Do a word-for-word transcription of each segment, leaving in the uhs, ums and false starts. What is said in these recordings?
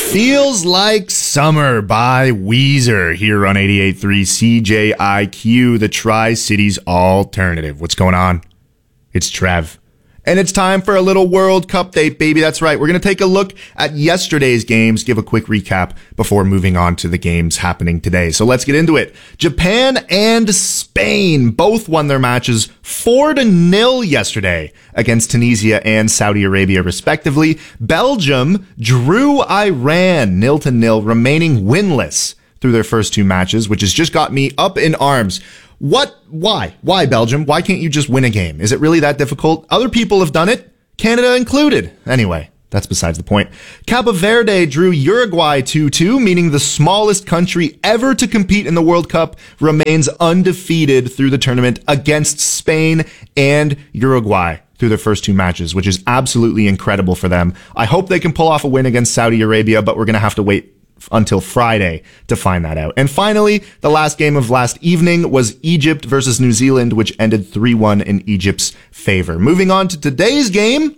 Feels Like Summer by Weezer here on eighty-eight point three C J I Q, the Tri-Cities alternative. What's going on? It's Trev. And it's time for a little World Cup date, baby. That's right. We're going to take a look at yesterday's games, give a quick recap before moving on to the games happening today. So let's get into it. Japan and Spain both won their matches four to nil yesterday against Tunisia and Saudi Arabia, respectively. Belgium drew Iran nil to nil, remaining winless through their first two matches, which has just got me up in arms. What? Why? Why, Belgium? Why can't you just win a game? Is it really that difficult? Other people have done it, Canada included. Anyway, that's besides the point. Cabo Verde drew Uruguay two two, meaning the smallest country ever to compete in the World Cup remains undefeated through the tournament against Spain and Uruguay through their first two matches, which is absolutely incredible for them. I hope they can pull off a win against Saudi Arabia, but we're going to have to wait until Friday to find that out. And finally, the last game of last evening was Egypt versus New Zealand, which ended three one in Egypt's favor. Moving on to today's game,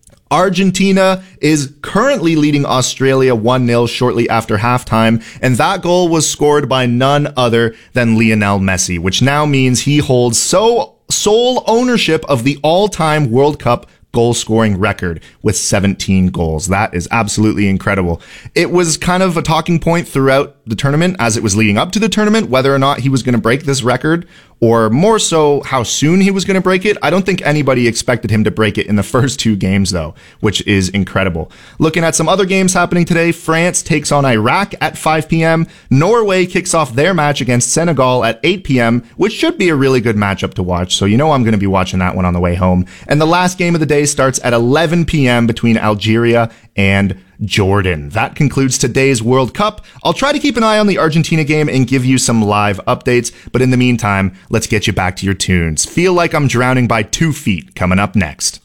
Argentina is currently leading Australia one nil shortly after halftime, and that goal was scored by none other than Lionel Messi, which now means he holds so sole ownership of the all-time World Cup goal scoring record with seventeen goals. That is absolutely incredible. It was kind of a talking point throughout the tournament as it was leading up to the tournament, whether or not he was going to break this record, or more so how soon he was going to break it. I don't think anybody expected him to break it in the first two games though, which is incredible. Looking at some other games happening today, France takes on Iraq at five p.m. Norway kicks off their match against Senegal at eight p.m., which should be a really good matchup to watch. So you know I'm going to be watching that one on the way home. And the last game of the day starts at eleven p.m. between Algeria and Jordan. That concludes today's World Cup. I'll try to keep an eye on the Argentina game and give you some live updates, but in the meantime, let's get you back to your tunes. Feel Like I'm Drowning by Two Feet coming up next.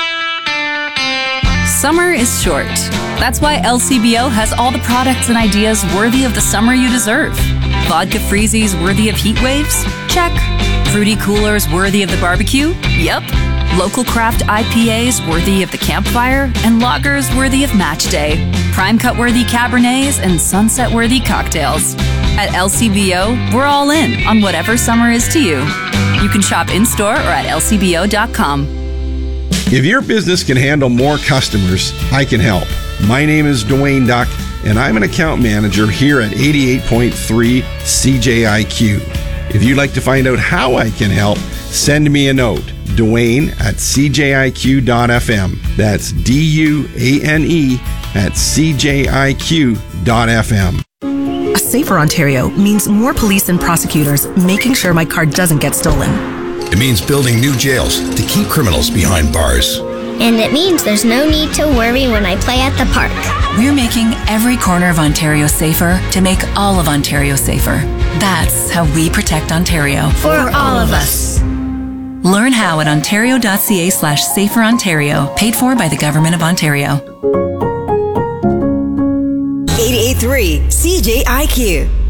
Summer is short. That's why L C B O has all the products and ideas worthy of the summer you deserve. Vodka freezies worthy of heat waves? Check. Fruity coolers worthy of the barbecue? Yep. Local craft I P As worthy of the campfire, and lagers worthy of match day. Prime cut worthy Cabernets and sunset worthy cocktails. At L C B O, we're all in on whatever summer is to you. You can shop in-store or at L C B O dot com. If your business can handle more customers, I can help. My name is Dwayne Duck, and I'm an account manager here at eighty-eight point three C J I Q. If you'd like to find out how I can help, send me a note. Dwayne at C J I Q dot F M. That's D U A N E at C J I Q dot F M. A safer Ontario means more police and prosecutors making sure my car doesn't get stolen. It means building new jails to keep criminals behind bars. And it means there's no need to worry when I play at the park. We're making every corner of Ontario safer to make all of Ontario safer. That's how we protect Ontario. For all of us. Learn how at ontario.ca slash safer Ontario, paid for by the Government of Ontario. eighty-eight point three C J I Q.